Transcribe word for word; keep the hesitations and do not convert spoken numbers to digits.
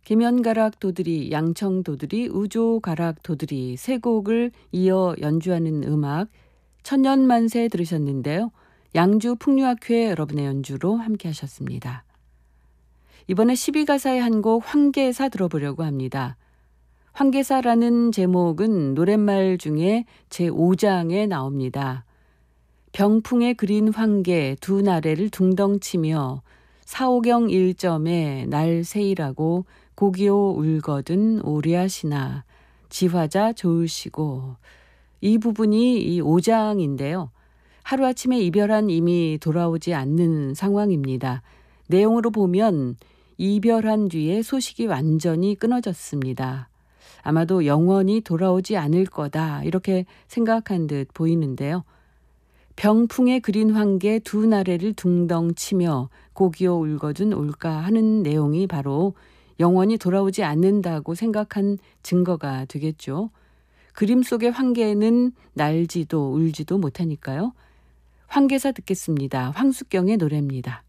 김연가락 도드리, 양청 도드리, 우조가락 도드리 세 곡을 이어 연주하는 음악 천년만세 들으셨는데요. 양주 풍류학회 여러분의 연주로 함께 하셨습니다. 이번에 십이 가사의 한 곡 황계사 들어보려고 합니다. 황계사라는 제목은 노랫말 중에 제오 장에 나옵니다. 병풍에 그린 황계 두 나래를 둥덩치며 사오경 일점에 날 세일하고 고기오 울거든 오리아시나 지화자 좋으시고, 이 부분이 이 오 장인데요. 하루아침에 이별한 이미 돌아오지 않는 상황입니다. 내용으로 보면 이별한 뒤에 소식이 완전히 끊어졌습니다. 아마도 영원히 돌아오지 않을 거다 이렇게 생각한 듯 보이는데요. 병풍에 그린 황계 두 나래를 둥덩치며 고기오 울거든 올까 하는 내용이 바로 영원히 돌아오지 않는다고 생각한 증거가 되겠죠. 그림 속의 황계는 날지도 울지도 못하니까요. 황계사 듣겠습니다. 황숙경의 노래입니다.